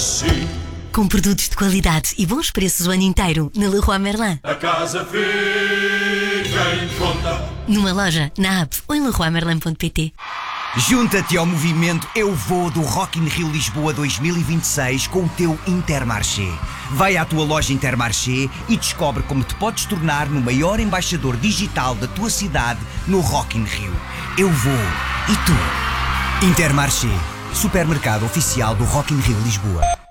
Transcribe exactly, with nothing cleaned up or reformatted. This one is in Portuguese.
Marché. Com produtos de qualidade e bons preços o ano inteiro na Leroy Merlin. A casa fica em conta. Numa loja, na app ou em leroy merlin ponto pt. Junta-te ao movimento Eu Vou do Rock in Rio Lisboa dois mil e vinte e seis com o teu Intermarché. Vai à tua loja Intermarché e descobre como te podes tornar no maior embaixador digital da tua cidade no Rock in Rio. Eu vou. E tu? Intermarché, supermercado oficial do Rock in Rio Lisboa.